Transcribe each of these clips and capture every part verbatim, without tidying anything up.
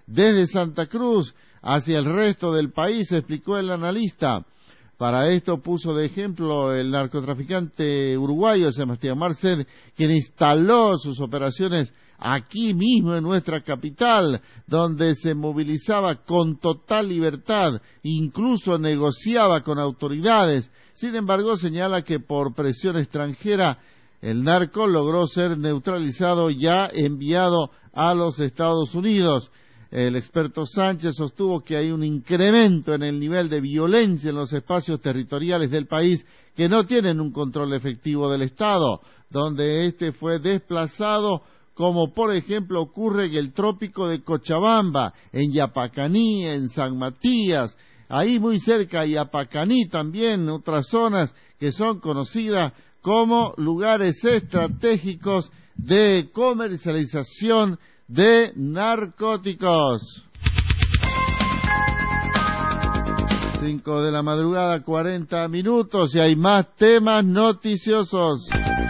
desde Santa Cruz hacia el resto del país, explicó el analista. Para esto puso de ejemplo el narcotraficante uruguayo Sebastián Marcet, quien instaló sus operaciones aquí mismo en nuestra capital, donde se movilizaba con total libertad, incluso negociaba con autoridades. Sin embargo, señala que por presión extranjera el narco logró ser neutralizado y ya enviado a los Estados Unidos. El experto Sánchez sostuvo que hay un incremento en el nivel de violencia en los espacios territoriales del país que no tienen un control efectivo del Estado, donde éste fue desplazado, como por ejemplo ocurre en el trópico de Cochabamba, en Yapacaní, en San Matías, ahí muy cerca de Yapacaní también, otras zonas que son conocidas como lugares estratégicos de comercialización de narcóticos. Cinco de la madrugada, cuarenta minutos, y hay más temas noticiosos.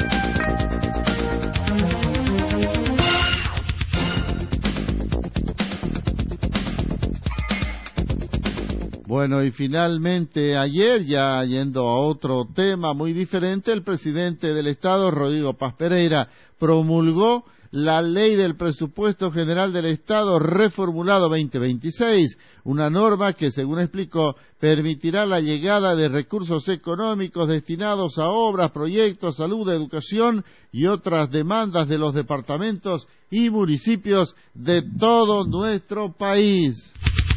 Bueno, y finalmente ayer, ya yendo a otro tema muy diferente, el presidente del Estado, Rodrigo Paz Pereira, promulgó la Ley del Presupuesto General del Estado reformulado veinte veintiséis, una norma que, según explicó, permitirá la llegada de recursos económicos destinados a obras, proyectos, salud, educación y otras demandas de los departamentos y municipios de todo nuestro país.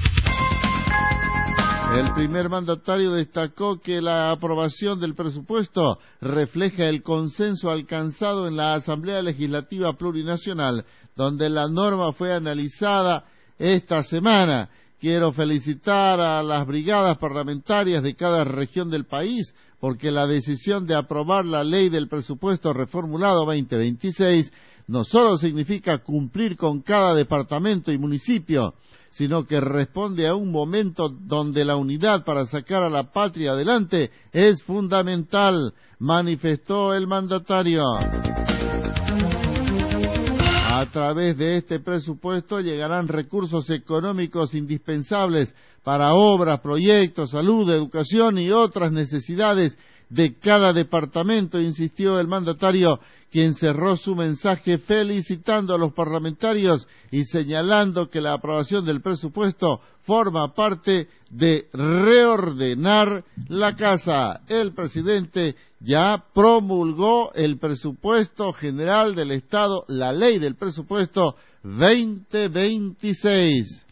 El primer mandatario destacó que la aprobación del presupuesto refleja el consenso alcanzado en la Asamblea Legislativa Plurinacional, donde la norma fue analizada esta semana. Quiero felicitar a las brigadas parlamentarias de cada región del país, porque la decisión de aprobar la ley del presupuesto reformulado veinte veintiséis no solo significa cumplir con cada departamento y municipio, sino que responde a un momento donde la unidad para sacar a la patria adelante es fundamental, manifestó el mandatario. A través de este presupuesto llegarán recursos económicos indispensables para obras, proyectos, salud, educación y otras necesidades de cada departamento, insistió el mandatario, quien cerró su mensaje felicitando a los parlamentarios y señalando que la aprobación del presupuesto forma parte de reordenar la casa. El presidente ya promulgó el presupuesto general del Estado, la ley del presupuesto veinte veintiséis.